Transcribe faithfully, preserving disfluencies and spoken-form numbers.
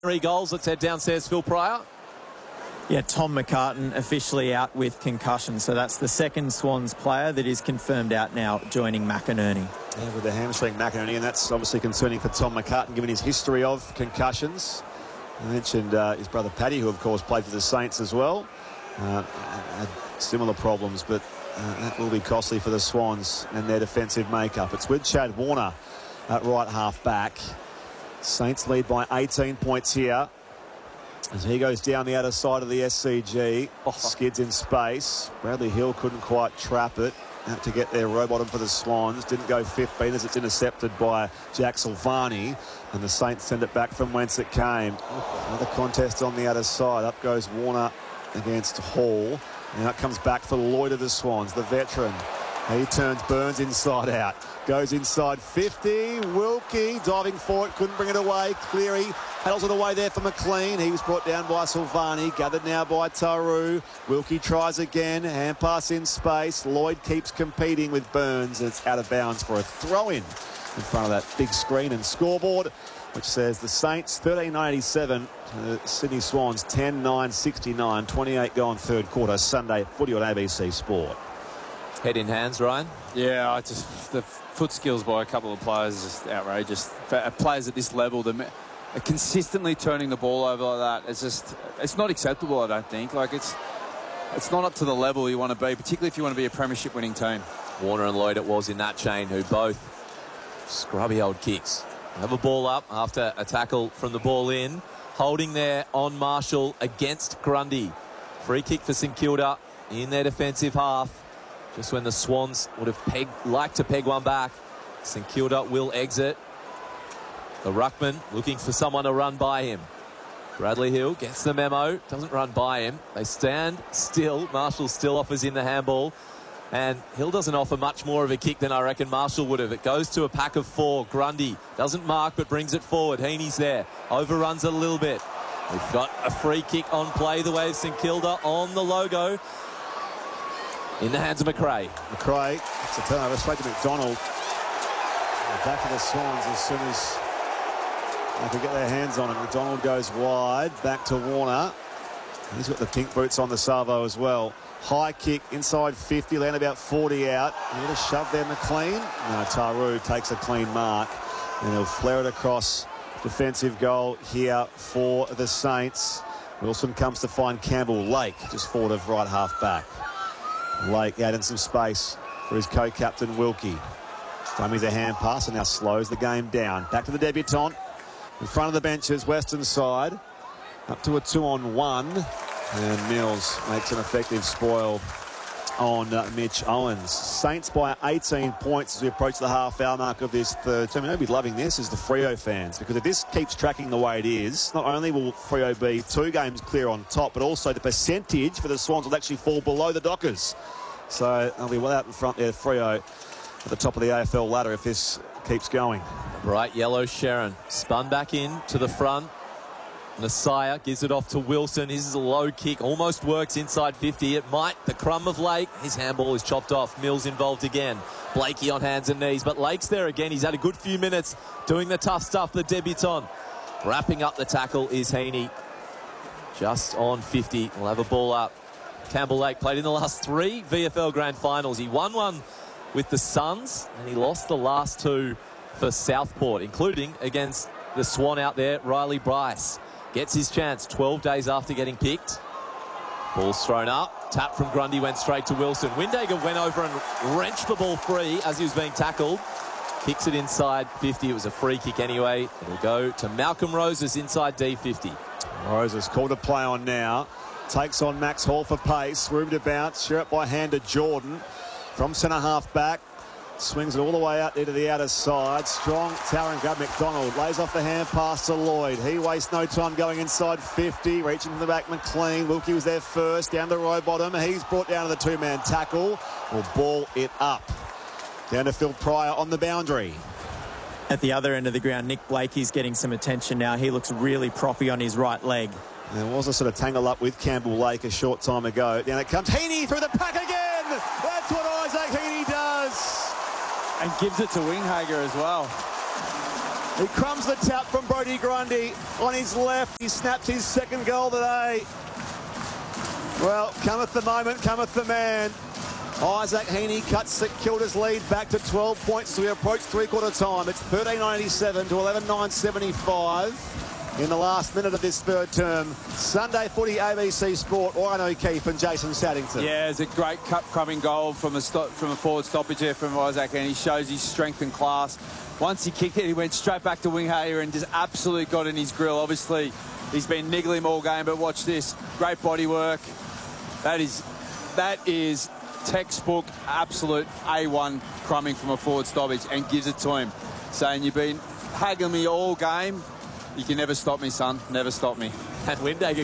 Three goals. Let's head downstairs, Phil Pryor. Yeah, Tom McCartan officially out with concussion. So that's the second Swans player that is confirmed out now, joining McInerney. Yeah, with the hamstring McInerney, and that's obviously concerning for Tom McCartan, given his history of concussions. I mentioned uh, his brother Paddy, who of course played for the Saints as well. Uh, had similar problems, but uh, that will be costly for the Swans and their defensive makeup. It's with Chad Warner at right half back. Saints lead by eighteen points here as he goes down the outer side of the S C G. Oh, skids in space. Bradley Hill couldn't quite trap it. Had to get their row bottom for the Swans. Didn't go fifteen as it's intercepted by Jack Silvani. And the Saints send it back from whence it came. Another contest on the other side. Up goes Warner against Hall. And that comes back for Lloyd of the Swans, the veteran. He turns Burns inside out. Goes inside fifty. Wilkie diving for it. Couldn't bring it away. Cleary handles it away there for McLean. He was brought down by Silvani. Gathered now by Taru. Wilkie tries again. Hand pass in space. Lloyd keeps competing with Burns. It's out of bounds for a throw-in in front of that big screen and scoreboard, which says the Saints thirteen ninety-seven, uh, Sydney Swans ten nine sixty-nine. twenty-eight gone third quarter. Sunday footy on A B C Sport. Head in hands, Ryan. Yeah, I just the foot skills by a couple of players is just outrageous. For players at this level, the consistently turning the ball over like that, it's just it's not acceptable. I don't think. Like it's it's not up to the level you want to be, particularly if you want to be a premiership winning team. Warner and Lloyd it was in that chain, who both scrubby old kicks. Have a ball up after a tackle from the ball in, holding there on Marshall against Grundy. Free kick for St Kilda in their defensive half. Just when the Swans would have pegged, liked to peg one back. St Kilda will exit. The ruckman looking for someone to run by him. Bradley Hill gets the memo, doesn't run by him. They stand still. Marshall still offers in the handball. And Hill doesn't offer much more of a kick than I reckon Marshall would have. It goes to a pack of four. Grundy doesn't mark but brings it forward. Heaney's there. Overruns it a little bit. We've got a free kick on play, the way of St Kilda on the logo. In the hands of McRae. McRae, it's a turnover straight to McDonald. Back of the Swans as soon as they can get their hands on it. McDonald goes wide, back to Warner. He's got the pink boots on the Savo as well. High kick inside fifty, land about forty out. A little shove there, McLean. No, Taru takes a clean mark and he'll flare it across. Defensive goal here for the Saints. Wilson comes to find Campbell Lake just forward of right half back. Lake adding some space for his co-captain Wilkie. Dummies a hand pass and now slows the game down. Back to the debutant. In front of the benches, Western side. Up to a two on one. And Mills makes an effective spoil on uh, Mitch Owens. Saints by eighteen points as we approach the half-hour mark of this third term. I'll be loving this is the Freo fans, because if this keeps tracking the way it is, not only will Freo be two games clear on top, but also the percentage for the Swans will actually fall below the Dockers. So they'll be well out in front there, Freo, at the top of the A F L ladder if this keeps going. Bright yellow Sharon spun back in to the front. Messiah gives it off to Wilson. This is a low kick, almost works inside fifty. It might. The crumb of Lake. His handball is chopped off. Mills involved again. Blakey on hands and knees, but Lake's there again. He's had a good few minutes doing the tough stuff, the debutant. Wrapping up the tackle is Heaney. Just on fifty. We'll have a ball up. Campbell Lake played in the last three V F L Grand Finals. He won one with the Suns, and he lost the last two for Southport, including against the Swan out there, Riley Bryce. Gets his chance twelve days after getting picked. Ball's thrown up. Tap from Grundy went straight to Wilson. Windhager went over and wrenched the ball free as he was being tackled. Kicks it inside fifty. It was a free kick anyway. It'll go to Malcolm Roses inside D fifty. Roses called to play on now. Takes on Max Hall for pace. Room to bounce. Share it by hand to Jordan. From centre half back. Swings it all the way out there to the outer side. Strong towering grab. McDonald lays off the hand pass to Lloyd. He wastes no time going inside fifty. Reaching from the back, McLean. Wilkie was there first. Down the row bottom. He's brought down to the two-man tackle. Will ball it up. Down to Phil Pryor on the boundary. At the other end of the ground, Nick Blakey's getting some attention now. He looks really proppy on his right leg. There was a sort of tangle up with Campbell Lake a short time ago. Down it comes. Heaney through the pack again. That's what Isaac Heaney does. And gives it to Windhager as well. He crumbs the tap from Brodie Grundy on his left. He snaps his second goal today. Well, cometh the moment, cometh the man. Isaac Heaney cuts the Kilda's lead back to twelve points as we approach three-quarter time. It's thirteen ninety-seven to eleven nine seventy-five in the last minute of this third term. Sunday footy, A B C Sport, Warren O'Keefe and Jason Saddington. Yeah, it's a great cup-crumbing goal from a, stop, from a forward stoppage there from Isaac, and he shows his strength and class. Once he kicked it, he went straight back to Winghayer and just absolutely got in his grill. Obviously, he's been niggling him all game, but watch this. Great body work. That is, that is textbook, absolute A one crumbing from a forward stoppage, and gives it to him, saying, you've been haggling me all game. You can never stop me, son. Never stop me. And Windhager